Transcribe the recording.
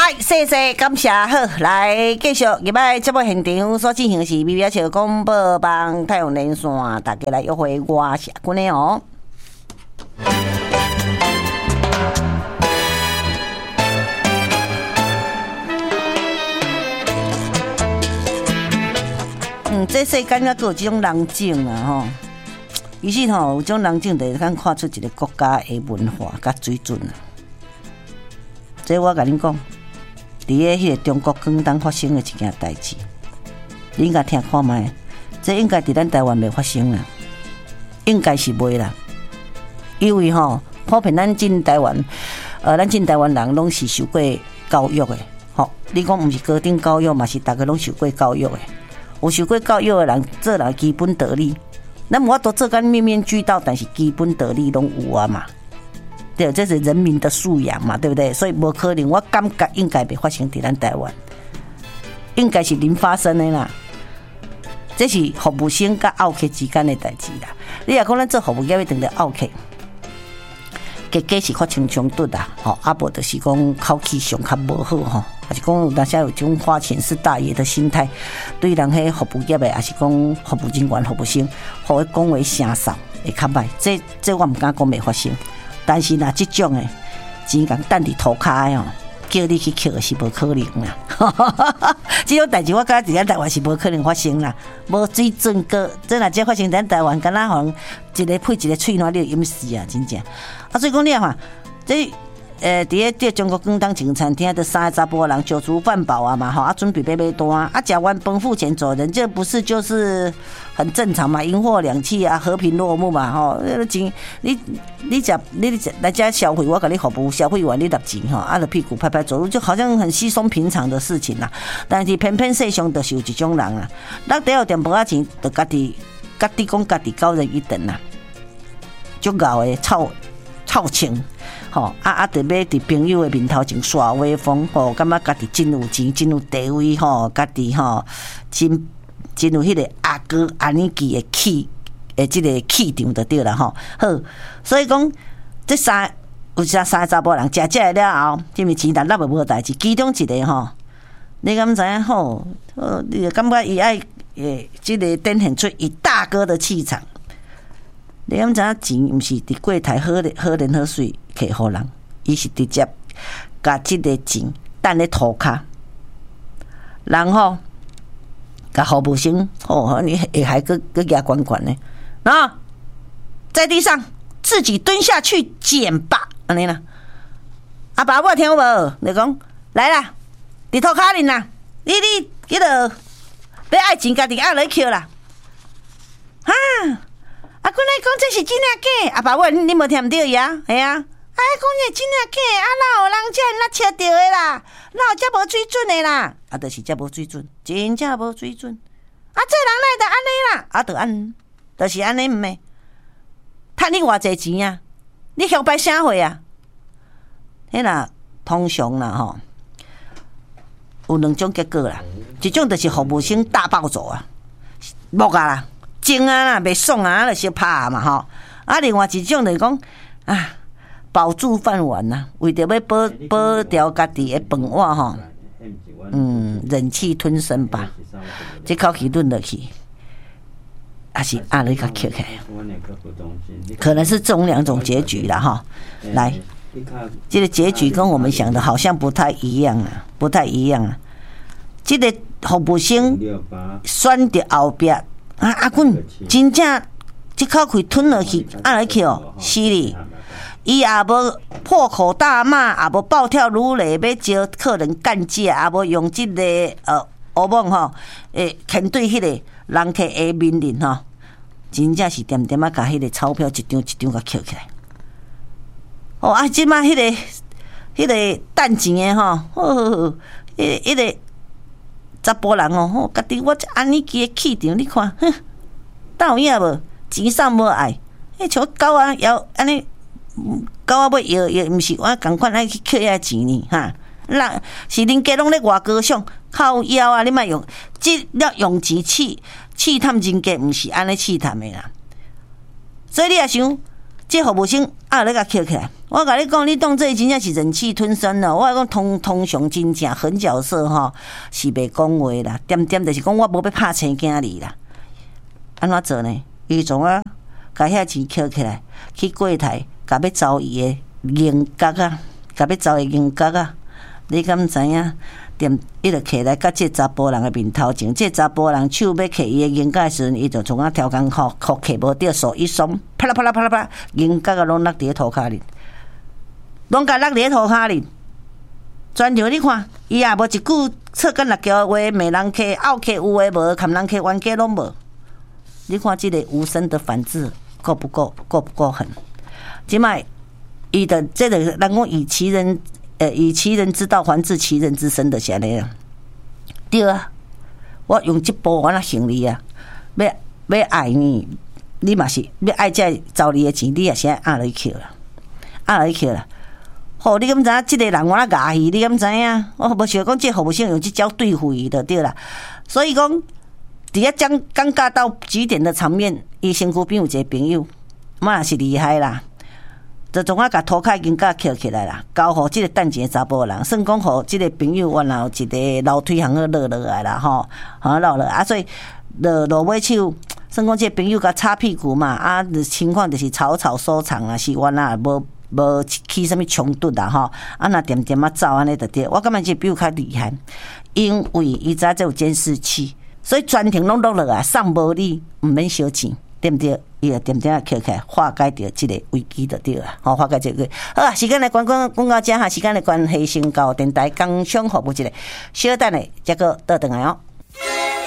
谢谢感谢，好，来继续入来节目现场所进行的是微微笑广播帮太阳连线，大家来约会我是阿君的哦。这世间还有这种人种啊吼，于是吼有种人种就看看出一个国家的文化甲水准啊。这我甲恁讲。伫个迄个中国广东发生的一件代志，你应该听看卖，这应该伫咱台湾袂发生啦，应该是袂啦，因为吼，普遍咱进台湾，咱进台湾人拢是受过教育的，吼，你讲毋是高等教育嘛，是大家拢受过教育的，有受过教育的人做人基本道理，咱无法度做干面面俱到，但是基本道理拢有啊嘛。对，这是人民的素养嘛，对不对？所以无可能，我感觉应该袂发生在咱台湾，应该是零发生的啦。这是服务生甲奥客之间的代志啦。你若讲咱做服务业一定要奥客，结果是发生冲突啦，吼，啊无就是讲口气上较无好吼，还是讲有当时有种花钱是大爷的心态，对人迄服务业的，还是讲服务人员、服务生，互伊讲话声扫会较歹。这我毋敢讲袂发生。但是若即种诶，钱共等伫涂骹诶吼，叫你去捡是无可能啦。即种代志我感觉伫咱台湾是无可能发生啦，无水准个，这若真发生伫咱台湾，敢若互一个配一个喙烂，你就淹死啊！真正。啊，所以讲你看，这伫个中国广东一餐厅的3个查甫人酒足饭饱啊嘛，吼，啊准备买单啊，食完崩付钱走人，这不是就是很正常嘛？银货两讫啊，和平落幕嘛，吼，钱你来家消费，我给你服务，消费完你拿钱吼，啊，就屁股拍拍走路，就好像很稀松平常的事情啦。但是偏偏世上就是有一种人啊，咱第二点无啊钱，就家己讲家己高人一等啦，足敖的臭情。吼就要伫朋友的面头前耍威风，吼，感觉家己真有钱，真有地位，吼，家己吼真有迄个阿哥阿尼基的气，即个气场就对了吼。好，所以讲有三个查甫人食了后，因为钱难拿无代志，其中一个吼，你敢知影吼？你就感觉伊爱即个展现出伊大哥的气场。你敢知影钱毋是伫柜台好年好水摕互人，伊是直接甲即个钱等咧涂骹，然后甲服务生哦，你下还个牙管管呢啊，在地上自己蹲下去捡吧，安尼啦。阿爸，我听有无？你讲来啦，伫涂骹恁啦，你迄落要爱钱家己爱来捡啦，哈。啊，阮来讲这是真正假？阿爸，你无听唔对呀？系啊，讲这真正假？啊，哪有人这那切到的啦？哪有这无水准的啦？啊，就是这无水准，真正无水准。啊，这人来就安尼啦，啊，就安，就是安尼唔咩？趁你偌济钱啊？你晓摆啥货啊？迄啦，通常啦吼，有两种结果啦，一种就是服务生大暴走啊，木啊啦。精啊啦，袂爽啊，就小拍嘛吼。啊，另外一种就是讲啊，保住饭碗呐，为着要保掉家己的饭碗吼，忍气吞声吧。这口气吞落去，还是按你甲捡起来，可能是这种两种结局啦哈。来，这个结局跟我们想的好像不太一样啊，不太一样啊。这个服务生选择后壁。阿君真正即口气吞落去，按来去哦，是哩。伊也无破口大骂，也无暴跳如雷，要招客人干架，也无用即个乌蒙吼，牵对迄个人客的面临吼，真正是点点啊，甲迄个钞票一张一张甲捡起来。哦啊，即马迄个趁钱的吼，迄个。查甫人哦，家己我安尼记的气场，你看，哼，倒影无，钱上无爱，像狗啊摇安尼，狗啊要摇，毋是我共款爱去捡遐钱呢哈。那是恁家拢咧外高尚，靠腰啊！你莫用，即要用钱试探人家，毋是安尼试探的啦。所以你也想，这服务生啊，你甲捡起来， 我甲你讲，你当这真正是忍气吞声了。我讲通常真正狠角色吼是袂讲话啦，点点就是讲我无要拍生囝儿啦。安怎做呢？伊从啊，甲遐钱捡起来，去柜台，甲要找伊的银角啊，甲要找伊银角啊。你敢知影？伊就摕来甲这查甫人的面头前，这查甫人手要摕伊的银角的时阵，伊就从啊调工裤摕无着，手一松，啪啦啪啦啪啦啪啦，银角啊拢落伫涂骹里，拢甲落伫涂骹里。全场你看，伊也无一句册根六条话，骂人客、拗客有诶无，砍人客冤家拢无。你看这个无声的反制够不够狠？即摆伊的这个人讲以其人之道还治其人之身的是安尼啊。对啊，我用这步我那行李啊，要爱你，你嘛是要爱这找你的钱，你也是爱落去了。好，你敢知影？这个人我那牙伊，你敢知影？我无想讲这服务生用这招对付伊就对啦。所以讲。伫遐将尴尬到极点的场面，伊身躯边有一个朋友，嘛是厉害啦，就从甲涂骹已经甲捡起来啦，交互即个等钱查甫人，算讲互即个朋友原来有一个楼梯行去落来啦吼，落落啊，所以落尾手，算讲即个朋友甲擦屁股嘛，啊，情况就是草草收场啊，是原来无起什么冲突啦吼，啊那点点啊走安尼就对，我感觉这朋友较厉害，因为伊知这有监视器。所以全程拢落落来，送无你，毋免烧钱，对不对？伊就点点啊捡起来，化解掉这个危机就对了。好，化解这个。好啊，时间来讲到这哈，时间的关系，先到电台工商服务一个，小等咧，再个倒转来哦。